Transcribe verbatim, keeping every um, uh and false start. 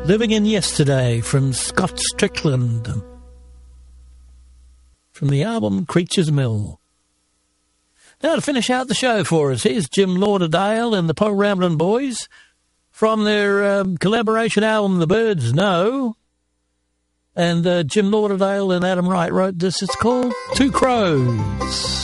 Living in Yesterday from Scott Strickland. From the album Creature's Mill. Now to finish out the show for us, here's Jim Lauderdale and the Poe Ramblin' Boys from their um, collaboration album The Birds Know. And uh, Jim Lauderdale and Adam Wright wrote this. It's called Two Crows.